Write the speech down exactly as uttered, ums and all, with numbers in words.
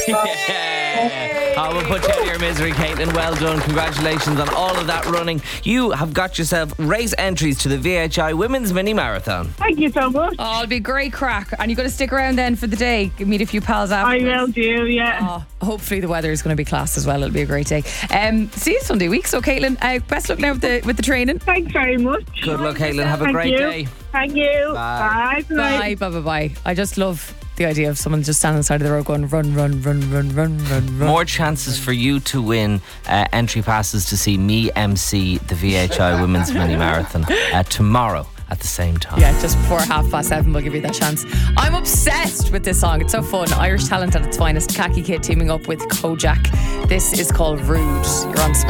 Yeah. I will put you out of your misery, Caitlin. Well done. Congratulations on all of that running. You have got yourself race entries to the V H I Women's Mini Marathon. Thank you so much. Oh, it'll be a great crack. And you're going to stick around then for the day, meet a few pals I afterwards. will do, yeah. Oh, hopefully the weather is going to be class as well. It'll be a great day. Um, see you Sunday week. So Caitlin, uh, best luck now with the with the training. Thanks very much. Good luck, Caitlin. Have a Thank great you. day. Thank you. Bye. Bye. Bye, bye, bye, bye. I just love the idea of someone just standing on the side of the road going run, run, run, run, run, run, run. More chances for you to win uh, entry passes to see me M C the V H I Women's Mini Marathon uh, tomorrow at the same time. Yeah, just before half past seven, we'll give you that chance. I'm obsessed with this song. It's so fun. Irish talent at its finest. Khaki Kid teaming up with Kojak. This is called Rude. You're on Spin.